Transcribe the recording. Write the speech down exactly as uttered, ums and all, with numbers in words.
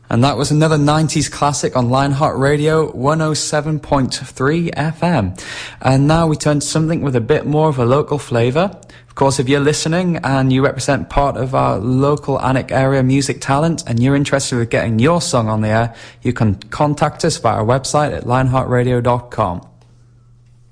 And that was another nineties classic on Lionheart Radio one oh seven point three F M. And now we turn to something with a bit more of a local flavour. Of course, if you're listening and you represent part of our local Alnwick area music talent and you're interested in getting your song on the air, you can contact us via our website at lionheart radio dot com.